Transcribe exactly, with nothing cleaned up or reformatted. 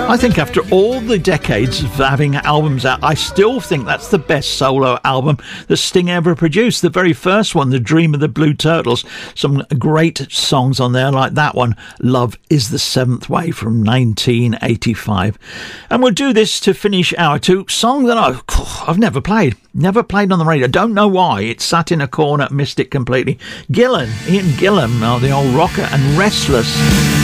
I think after all the decades of having albums out, I still think that's the best solo album that Sting ever produced. The very first one, The Dream of the Blue Turtles. Some great songs on there like that one, Love is the Seventh Way from nineteen eighty-five. And we'll do this to finish our two song that I've, I've never played. Never played on the radio. Don't know why. It sat in a corner, missed it completely. Gillan, Ian Gillan, oh, the old rocker, and Restless.